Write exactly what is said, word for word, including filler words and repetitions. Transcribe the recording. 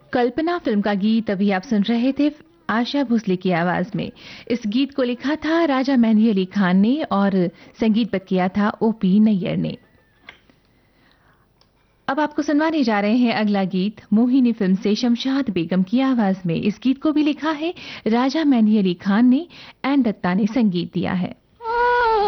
कल्पना film का गीत अभी आप सुन रहे थे आशा भोसले की आवाज में। इस गीत को लिखा था राजा मेहंदी अली खान ने और संगीतबद्ध किया था ओपी नैयर ने। अब आपको सुनवाने जा रहे हैं अगला गीत मोहिनी फिल्म से शमशाद बेगम की आवाज में। इस गीत को भी लिखा है राजा मेहंदी अली खान ने एंड दत्ता ने संगीत दिया है।